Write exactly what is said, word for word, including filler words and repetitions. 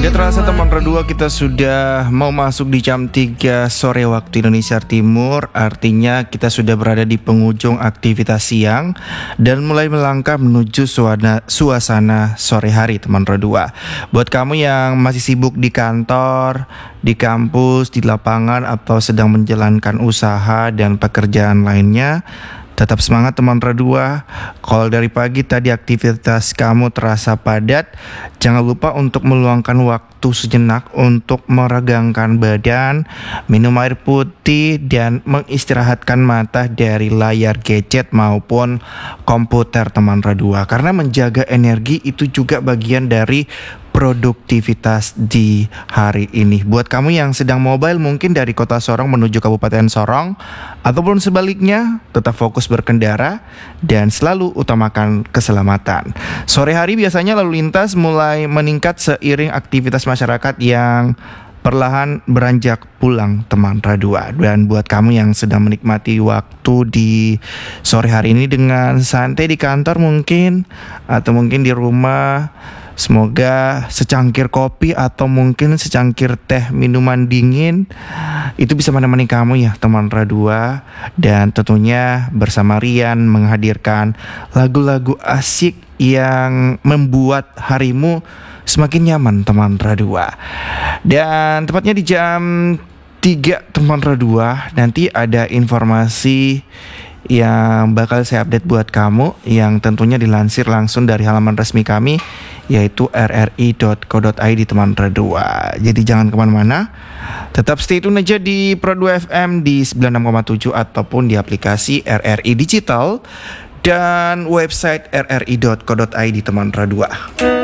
Tidak terasa teman Redua, kita sudah mau masuk di jam tiga sore waktu Indonesia Timur. Artinya kita sudah berada di penghujung aktivitas siang dan mulai melangkah menuju suasana, suasana sore hari teman Redua. Buat kamu yang masih sibuk di kantor, di kampus, di lapangan, atau sedang menjalankan usaha dan pekerjaan lainnya, tetap semangat teman Redua. Kalau dari pagi tadi aktivitas kamu terasa padat, jangan lupa untuk meluangkan waktu sejenak untuk meregangkan badan, minum air putih, dan mengistirahatkan mata dari layar gadget maupun komputer teman Redua. Karena menjaga energi itu juga bagian dari produktivitas di hari ini. Buat kamu yang sedang mobile mungkin dari kota Sorong menuju Kabupaten Sorong ataupun sebaliknya, tetap fokus berkendara dan selalu utamakan keselamatan. Sore hari biasanya lalu lintas mulai meningkat seiring aktivitas masyarakat yang perlahan beranjak pulang teman Redua. Dan buat kamu yang sedang menikmati waktu di sore hari ini dengan santai di kantor mungkin, atau mungkin di rumah, semoga secangkir kopi atau mungkin secangkir teh minuman dingin itu bisa menemani kamu ya teman Redua. Dan tentunya bersama Rian menghadirkan lagu-lagu asik yang membuat harimu semakin nyaman teman Redua. Dan tepatnya di jam tiga teman Redua nanti ada informasi yang bakal saya update buat kamu, yang tentunya dilansir langsung dari halaman resmi kami, yaitu r r i dot co dot i d teman Redua. Jadi jangan kemana-mana, tetap stay tune aja di Pro dua F M di sembilan puluh enam koma tujuh ataupun di aplikasi R R I Digital dan website r r i dot co dot i d teman Redua.